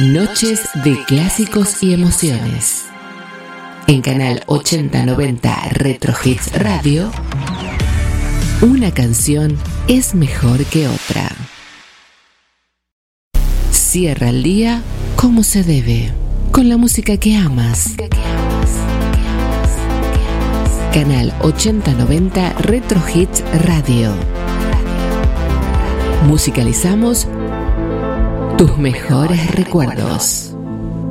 Noches de clásicos y emociones. En Canal 8090 Retro Hits Radio, una canción es mejor que otra. Cierra el día como se debe, con la música que amas. Canal 8090 Retro Hits Radio. Musicalizamos tus mejores recuerdos.